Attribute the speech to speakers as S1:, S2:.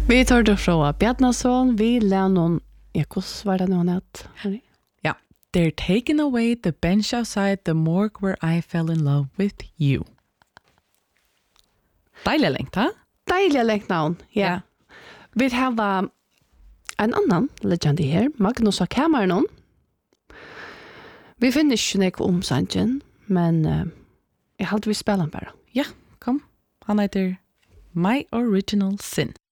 S1: Vi tar det fra Bjarnason, vi lär någon, hvordan var det någon att?
S2: Ja. They're taking away the bench outside the morgue where I fell in love with you. Deilig lengt, ha?
S1: Deilig lengt navn, ja. Vi har en annan legend her, Magnus av Cameron. Vi finner ikke noe om sangen, men jeg halte vi spiller den bare.
S2: Ja, kom. Han heter My Original Sin.